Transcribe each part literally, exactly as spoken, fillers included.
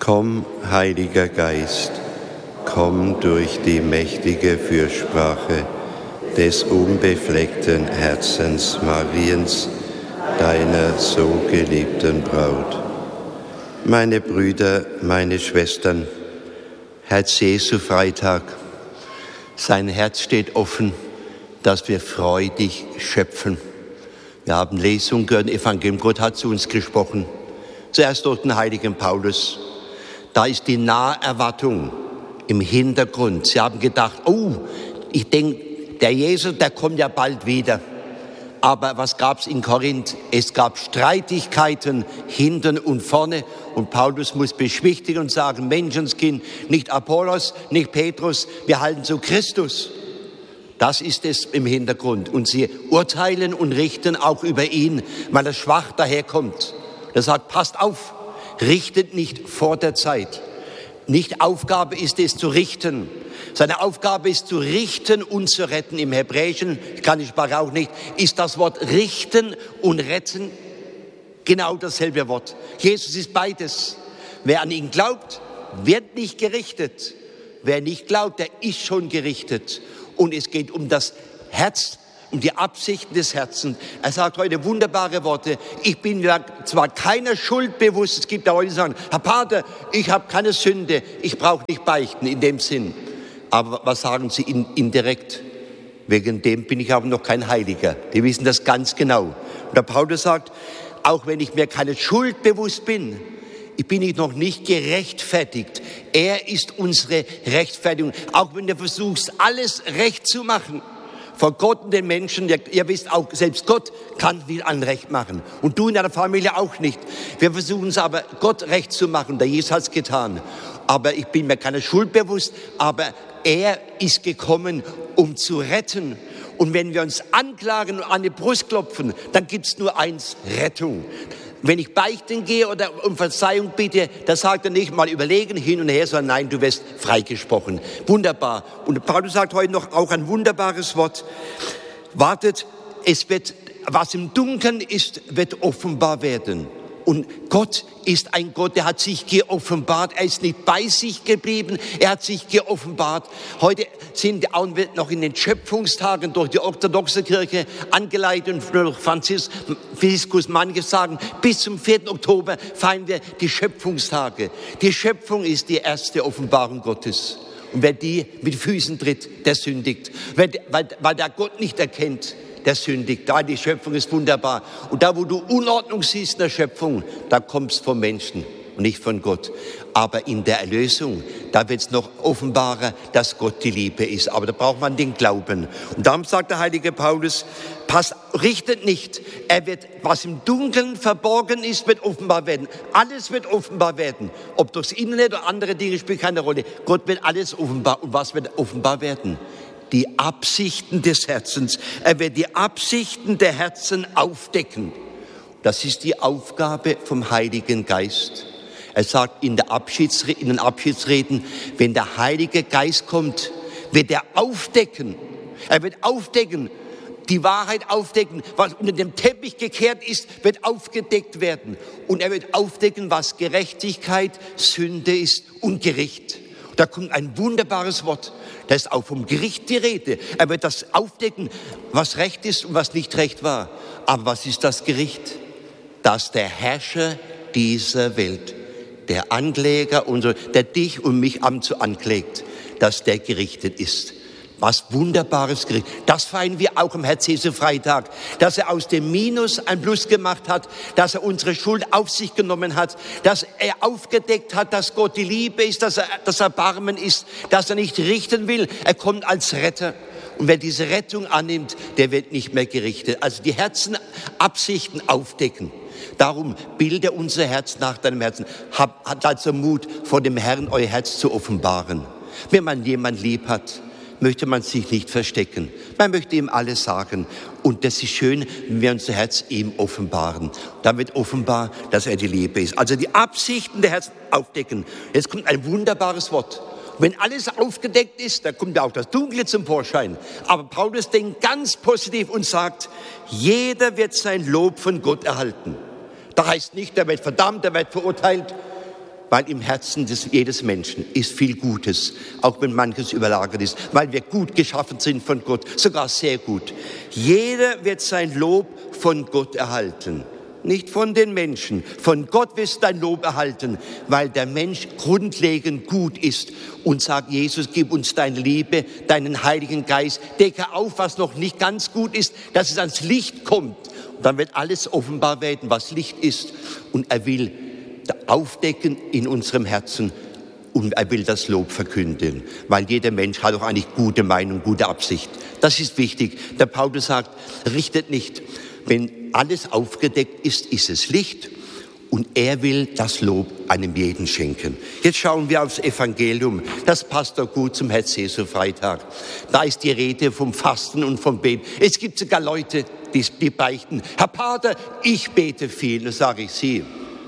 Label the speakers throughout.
Speaker 1: Komm, Heiliger Geist, komm durch die mächtige Fürsprache des unbefleckten Herzens Mariens, deiner so geliebten Braut. Meine Brüder, meine Schwestern, Herz Jesu Freitag, sein Herz steht offen, dass wir freudig schöpfen. Wir haben Lesung gehört, Evangelium, Gott hat zu uns gesprochen. Zuerst durch den heiligen Paulus. Da ist die Naherwartung im Hintergrund. Sie haben gedacht, oh, ich denke, der Jesus, der kommt ja bald wieder. Aber was gab es in Korinth? Es gab Streitigkeiten hinten und vorne. Und Paulus muss beschwichtigen und sagen, Menschenskind, nicht Apollos, nicht Petrus, wir halten zu Christus. Das ist es im Hintergrund. Und sie urteilen und richten auch über ihn, weil er schwach daherkommt. Er sagt, passt auf, richtet nicht vor der Zeit. Nicht Aufgabe ist es zu richten. Seine Aufgabe ist zu richten und zu retten. Im Hebräischen, ich kann die Sprache auch nicht, ist das Wort richten und retten genau dasselbe Wort. Jesus ist beides. Wer an ihn glaubt, wird nicht gerichtet. Wer nicht glaubt, der ist schon gerichtet. Und es geht um das Herz, um die Absichten des Herzens. Er sagt heute wunderbare Worte. Ich bin mir zwar keiner Schuld bewusst. Es gibt da Leute, die sagen, Herr Pater, ich habe keine Sünde. Ich brauche nicht beichten in dem Sinn. Aber was sagen sie indirekt? Wegen dem bin ich aber noch kein Heiliger. Die wissen das ganz genau. Und der Paulus sagt, auch wenn ich mir keine Schuld bewusst bin, ich bin ich noch nicht gerechtfertigt. Er ist unsere Rechtfertigung. Auch wenn du versuchst, alles recht zu machen, vor Gott und den Menschen, ihr, ihr wisst auch, selbst Gott kann nicht Unrecht machen. Und du in deiner Familie auch nicht. Wir versuchen es aber, Gott recht zu machen. Der Jesus hat es getan. Aber ich bin mir keine Schuld bewusst. Aber er ist gekommen, um zu retten. Und wenn wir uns anklagen und an die Brust klopfen, dann gibt es nur eins, Rettung. Wenn ich beichten gehe oder um Verzeihung bitte, da sagt er nicht mal überlegen hin und her, sondern nein, du wirst freigesprochen. Wunderbar. Und Paulus sagt heute noch auch ein wunderbares Wort. Wartet, es wird, was im Dunkeln ist, wird offenbar werden. Und Gott ist ein Gott, der hat sich geoffenbart. Er ist nicht bei sich geblieben, er hat sich geoffenbart. Heute sind wir noch in den Schöpfungstagen durch die orthodoxe Kirche angeleitet durch Franziskus. Manche sagen, bis zum vierten Oktober feiern wir die Schöpfungstage. Die Schöpfung ist die erste Offenbarung Gottes. Und wer die mit Füßen tritt, der sündigt. Weil, weil, weil der Gott nicht erkennt, der sündigt. Da die Schöpfung ist wunderbar. Und da, wo du Unordnung siehst in der Schöpfung, da kommst du vom Menschen und nicht von Gott. Aber in der Erlösung, da wird es noch offenbarer, dass Gott die Liebe ist. Aber da braucht man den Glauben. Und darum sagt der heilige Paulus, passt, richtet nicht. Er wird, was im Dunkeln verborgen ist, wird offenbar werden. Alles wird offenbar werden. Ob durchs Internet oder andere Dinge, spielt keine Rolle. Gott wird alles offenbar. Und was wird offenbar werden? Die Absichten des Herzens. Er wird die Absichten der Herzen aufdecken. Das ist die Aufgabe vom Heiligen Geist. Er sagt in, der Abschiedsre- in den Abschiedsreden, wenn der Heilige Geist kommt, wird er aufdecken. Er wird aufdecken, die Wahrheit aufdecken. Was unter dem Teppich gekehrt ist, wird aufgedeckt werden. Und er wird aufdecken, was Gerechtigkeit, Sünde ist und Gericht. Da kommt ein wunderbares Wort. Da ist auch vom Gericht die Rede. Er wird das aufdecken, was Recht ist und was nicht Recht war. Aber was ist das Gericht? Dass der Herrscher dieser Welt, der Ankläger, unser, der dich und mich am zu anklägt, dass der gerichtet ist. Was wunderbares Gericht. Das feiern wir auch am Herz Jesu Freitag. Dass er aus dem Minus ein Plus gemacht hat, dass er unsere Schuld auf sich genommen hat, dass er aufgedeckt hat, dass Gott die Liebe ist, dass er das Erbarmen ist, dass er nicht richten will. Er kommt als Retter. Und wer diese Rettung annimmt, der wird nicht mehr gerichtet. Also die Herzenabsichten aufdecken. Darum bilde unser Herz nach deinem Herzen. Habt hat also Mut, vor dem Herrn euer Herz zu offenbaren. Wenn man jemanden lieb hat, möchte man sich nicht verstecken. Man möchte ihm alles sagen. Und das ist schön, wenn wir unser Herz ihm offenbaren. Dann wird offenbar, dass er die Liebe ist. Also die Absichten der Herzen aufdecken. Jetzt kommt ein wunderbares Wort. Wenn alles aufgedeckt ist, dann kommt ja auch das Dunkle zum Vorschein. Aber Paulus denkt ganz positiv und sagt, jeder wird sein Lob von Gott erhalten. Da heißt nicht, der wird verdammt, der wird verurteilt.
Speaker 2: Weil im Herzen des jedes Menschen ist viel Gutes, auch wenn manches überlagert ist, weil wir gut geschaffen sind von Gott, sogar sehr gut. Jeder wird sein Lob von Gott erhalten, nicht von den Menschen. Von Gott wirst du dein Lob erhalten, weil der Mensch grundlegend gut ist und sagt, Jesus, gib uns deine Liebe, deinen Heiligen Geist, decke auf, was noch nicht ganz gut ist, dass es ans Licht kommt. Und dann wird alles offenbar werden, was Licht ist. Und er will aufdecken in unserem Herzen und er will das Lob verkünden, weil jeder Mensch hat doch eigentlich gute Meinung, gute Absicht. Das ist wichtig. Der Paulus sagt, richtet nicht. Wenn alles aufgedeckt ist, ist es Licht und er will das Lob einem jeden schenken. Jetzt schauen wir aufs Evangelium. Das passt doch gut zum Herz-Jesu-Freitag. Da ist die Rede vom Fasten und vom Beten. Es gibt sogar Leute, die, die beichten. Herr Pater, ich bete viel. Da sage ich, Sie,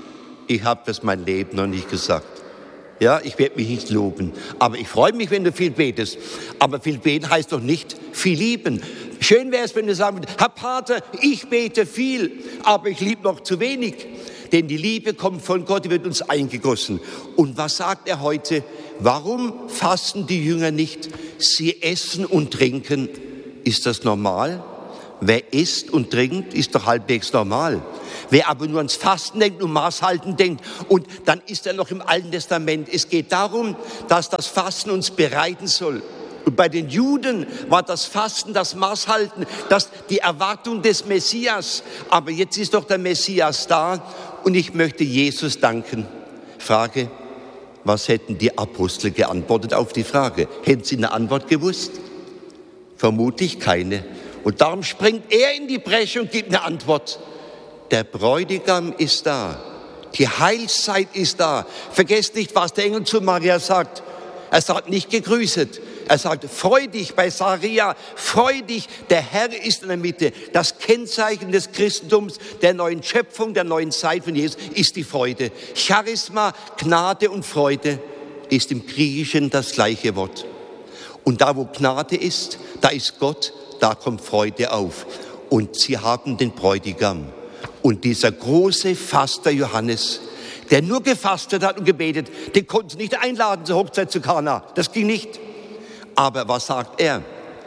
Speaker 2: ich habe das mein Leben noch nicht gesagt. Ja, ich werde mich nicht loben. Aber ich freue mich, wenn du viel betest. Aber viel beten heißt doch nicht viel lieben. Schön wäre es, wenn du sagen würdest, Herr Pater, ich bete viel, aber ich liebe noch zu wenig. Denn die Liebe kommt von Gott, die wird uns eingegossen. Und was sagt er heute? Warum fasten die Jünger nicht? Sie essen und trinken. Ist das normal? Wer isst und trinkt, ist doch halbwegs normal. Wer aber nur ans Fasten denkt und Maßhalten denkt, und dann ist er noch im Alten Testament. Es geht darum, dass das Fasten uns bereiten soll. Und bei den Juden war das Fasten, das Maßhalten, das die Erwartung des Messias. Aber jetzt ist doch der Messias da und ich möchte Jesus danken. Frage, was hätten die Apostel geantwortet auf die Frage? Hätten sie eine Antwort gewusst? Vermutlich keine. Und darum springt er in die Bresche und gibt eine Antwort. Der Bräutigam ist da. Die Heilszeit ist da. Vergesst nicht, was der Engel zu Maria sagt. Er sagt nicht gegrüßet. Er sagt, freu dich bei Saria, freu dich, der Herr ist in der Mitte. Das Kennzeichen des Christentums, der neuen Schöpfung, der neuen Zeit von Jesus, ist die Freude. Charisma, Gnade und Freude ist im Griechischen das gleiche Wort. Und da, wo Gnade ist, da ist Gott, da kommt Freude auf. Und sie haben den Bräutigam. Und dieser große Faster Johannes, der nur gefastet hat und gebetet, den konnten sie nicht einladen zur Hochzeit zu Kana. Das ging nicht. Aber was sagt er?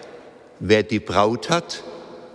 Speaker 2: Wer die Braut hat,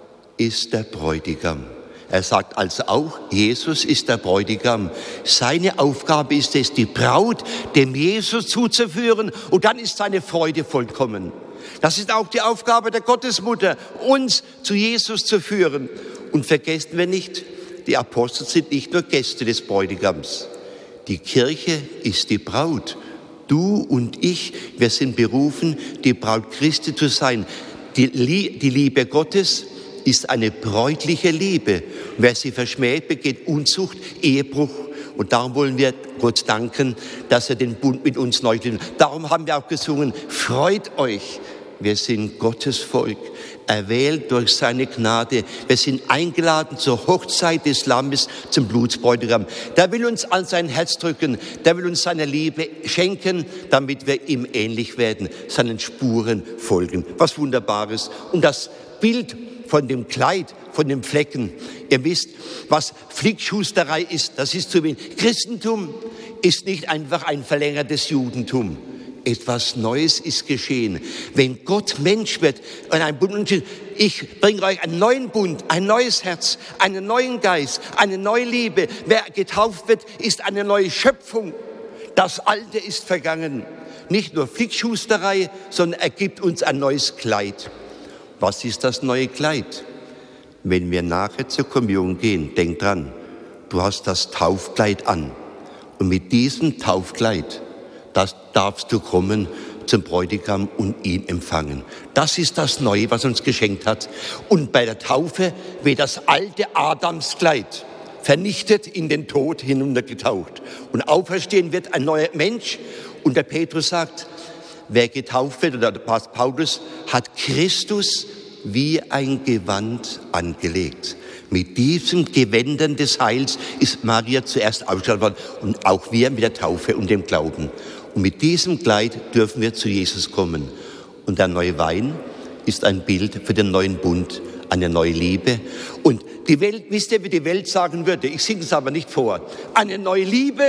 Speaker 2: ist der Bräutigam. Er sagt also auch, Jesus ist der Bräutigam. Seine Aufgabe ist es, die Braut dem Jesus zuzuführen und dann ist seine Freude vollkommen. Das ist auch die Aufgabe der Gottesmutter, uns zu Jesus zu führen. Und vergessen wir nicht, die Apostel sind nicht nur Gäste des Bräutigams. Die Kirche ist die Braut. Du und ich, wir sind berufen, die Braut Christi zu sein. Die, die Liebe Gottes ist eine bräutliche Liebe. Wer sie verschmäht, begeht Unzucht, Ehebruch. Und darum wollen wir Gott danken, dass er den Bund mit uns neu lebt. Darum haben wir auch gesungen, freut euch. Wir sind Gottes Volk, erwählt durch seine Gnade. Wir sind eingeladen zur Hochzeit des Lammes, zum Blutsbräutigam. Der will uns an sein Herz drücken, der will uns seine Liebe schenken, damit wir ihm ähnlich werden, seinen Spuren folgen. Was Wunderbares. Und das Bild von dem Kleid, von dem Flecken. Ihr wisst, was Flickschusterei ist, das ist zu wenig. Christentum ist nicht einfach ein verlängertes Judentum. Etwas Neues ist geschehen. Wenn Gott Mensch wird und ein Bund, ich bringe euch einen neuen Bund, ein neues Herz, einen neuen Geist, eine neue Liebe. Wer getauft wird, ist eine neue Schöpfung. Das Alte ist vergangen. Nicht nur Flickschusterei, sondern er gibt uns ein neues Kleid. Was ist das neue Kleid? Wenn wir nachher zur Kommunion gehen, denk dran, du hast das Taufkleid an. Und mit diesem Taufkleid, das darfst du kommen zum Bräutigam und ihn empfangen. Das ist das Neue, was uns geschenkt hat. Und bei der Taufe wird das alte Adamskleid vernichtet, in den Tod hinuntergetaucht. Und auferstehen wird ein neuer Mensch. Und der Petrus sagt, wer getauft wird, oder der Papst Paulus, hat Christus wie ein Gewand angelegt. Mit diesen Gewändern des Heils ist Maria zuerst ausgestattet worden und auch wir mit der Taufe und dem Glauben. Und mit diesem Kleid dürfen wir zu Jesus kommen. Und der neue Wein ist ein Bild für den neuen Bund, eine neue Liebe. Und die Welt, wisst ihr, wie die Welt sagen würde, ich singe es aber nicht vor, eine neue Liebe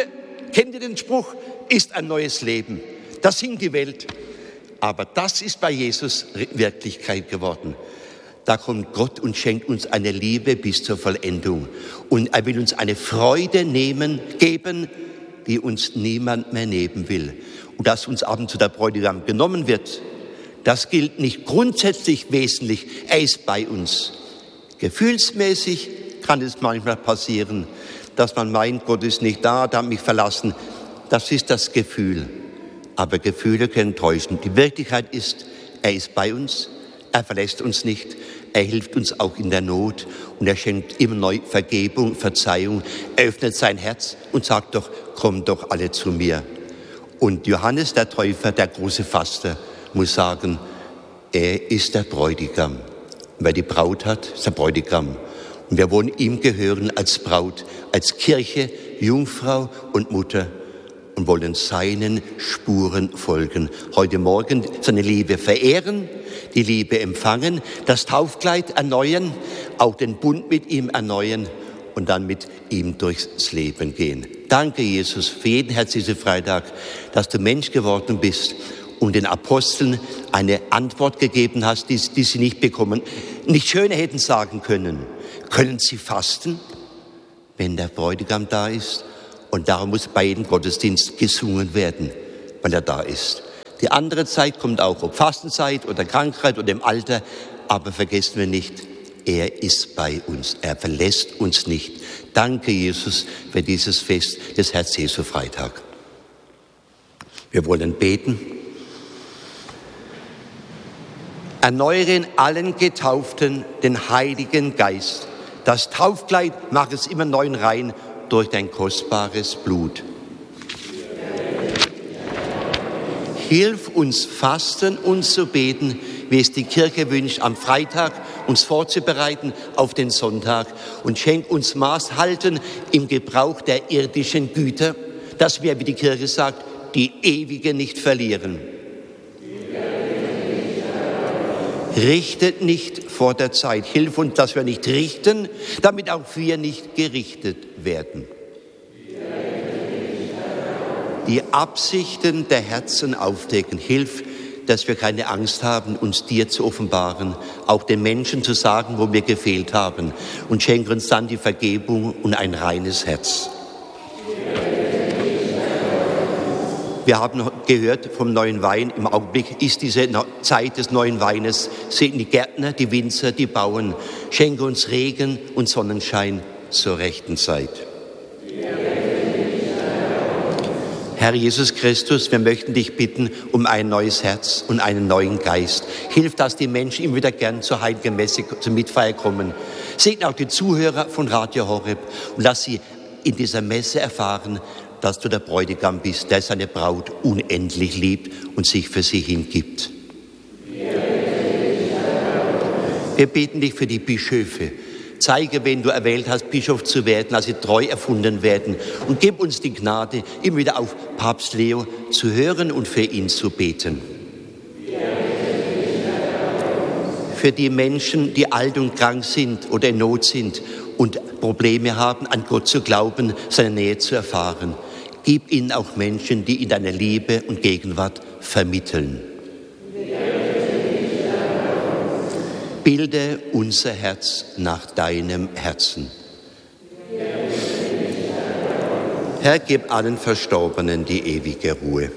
Speaker 2: kennt ihr den Spruch, ist ein neues Leben. Das singt die Welt. Aber das ist bei Jesus Wirklichkeit geworden. Da kommt Gott und schenkt uns eine Liebe bis zur Vollendung. Und er will uns eine Freude nehmen, geben, die uns niemand mehr nehmen will. Und dass uns ab und zu der Bräutigam genommen wird, das gilt nicht grundsätzlich wesentlich. Er ist bei uns. Gefühlsmäßig kann es manchmal passieren, dass man meint, Gott ist nicht da, der hat mich verlassen. Das ist das Gefühl. Aber Gefühle können täuschen. Die Wirklichkeit ist, er ist bei uns, er verlässt uns nicht, er hilft uns auch in der Not und er schenkt immer neu Vergebung, Verzeihung, er öffnet sein Herz und sagt doch, kommt doch alle zu mir. Und Johannes der Täufer, der große Faster, muss sagen, er ist der Bräutigam. Und wer die Braut hat, ist der Bräutigam. Und wir wollen ihm gehören als Braut, als Kirche, Jungfrau und Mutter und wollen seinen Spuren folgen. Heute Morgen seine Liebe verehren, die Liebe empfangen, das Taufkleid erneuern, auch den Bund mit ihm erneuern und dann mit ihm durchs Leben gehen. Danke, Jesus, für jeden herzlichen Freitag, dass du Mensch geworden bist und den Aposteln eine Antwort gegeben hast, die, die sie nicht bekommen, nicht schöner hätten sagen können. Können sie fasten, wenn der Bräutigam da ist? Und darum muss bei jedem Gottesdienst gesungen werden, weil er da ist. Die andere Zeit kommt auch, ob Fastenzeit oder Krankheit oder im Alter. Aber vergessen wir nicht, er ist bei uns. Er verlässt uns nicht. Danke, Jesus, für dieses Fest des Herz-Jesu-Freitag. Wir wollen beten. Erneuere in allen Getauften den Heiligen Geist. Das Taufkleid mach es immer neu rein durch dein kostbares Blut. Hilf uns fasten und zu beten, wie es die Kirche wünscht, am Freitag uns vorzubereiten auf den Sonntag und schenk uns Maß halten im Gebrauch der irdischen Güter, dass wir, wie die Kirche sagt, die ewige nicht verlieren. Richtet nicht vor der Zeit. Hilf uns, dass wir nicht richten, damit auch wir nicht gerichtet werden. Die Absichten der Herzen aufdecken. Hilf, dass wir keine Angst haben, uns dir zu offenbaren, auch den Menschen zu sagen, wo wir gefehlt haben. Und schenke uns dann die Vergebung und ein reines Herz. Wir haben gehört vom neuen Wein. Im Augenblick ist diese Zeit des neuen Weines. Sehen die Gärtner, die Winzer, die Bauern. Schenke uns Regen und Sonnenschein zur rechten Zeit. Herr Jesus Christus, wir möchten dich bitten um ein neues Herz und einen neuen Geist. Hilf, dass die Menschen immer wieder gern zur Heiligen Messe, zur Mitfeier kommen. Segne auch die Zuhörer von Radio Horeb und lass sie in dieser Messe erfahren, dass du der Bräutigam bist, der seine Braut unendlich liebt und sich für sie hingibt. Wir beten dich für die Bischöfe. Zeige, wen du erwählt hast, Bischof zu werden, dass sie treu erfunden werden. Und gib uns die Gnade, immer wieder auf Papst Leo zu hören und für ihn zu beten. Für die Menschen, die alt und krank sind oder in Not sind und Probleme haben, an Gott zu glauben, seine Nähe zu erfahren. Gib ihnen auch Menschen, die in deiner Liebe und Gegenwart vermitteln. Bilde unser Herz nach deinem Herzen. Herr, gib allen Verstorbenen die ewige Ruhe.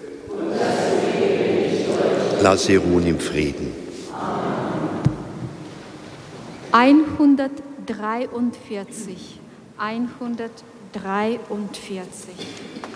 Speaker 2: Lass sie ruhen im Frieden.
Speaker 3: hundertdreiundvierzig. hundertdreiundvierzig.